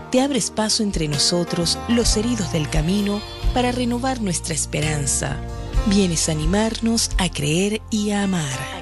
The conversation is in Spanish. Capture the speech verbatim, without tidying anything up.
te abres paso entre nosotros, los heridos del camino, para renovar nuestra esperanza. Vienes a animarnos a creer y a amar.